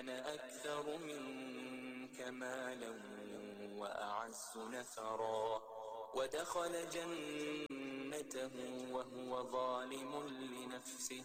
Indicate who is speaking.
Speaker 1: أنا أكثر منك مالا وأعز نفرا. ودخل جنته وهو ظالم لنفسه